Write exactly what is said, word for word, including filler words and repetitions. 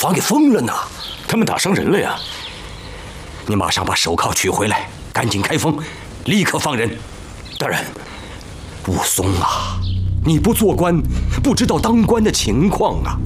房给封了呢。 他们打伤人了呀！ 你马上把手铐取回来，赶紧开封，立刻放人。 大人， 武松啊，你不做官，不知道当官的情况啊。